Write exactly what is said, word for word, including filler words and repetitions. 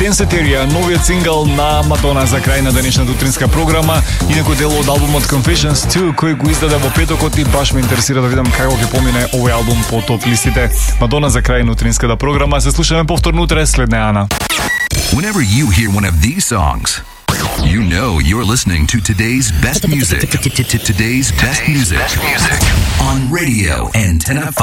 Danceteria, новиот сингл на Мадона за крај на денешната утринска програма, инаку дел од албумот Confessions two, кој го издаде во петокот и баш ме интересира да видам како ќе помине овој албум по топ листите. Мадона за крај на утринската програма, се слушаме повторно утре след неана. Whenever you hear one of these songs, you know you're listening to today's best music. Today's best music on Radio Antenna